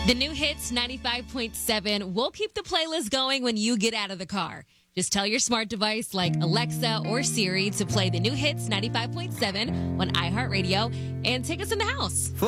The new hits 95.7 will keep the playlist going when you get out of the car. Just tell your smart device like Alexa or Siri to play the new hits 95.7 on iHeartRadio and take us in the house.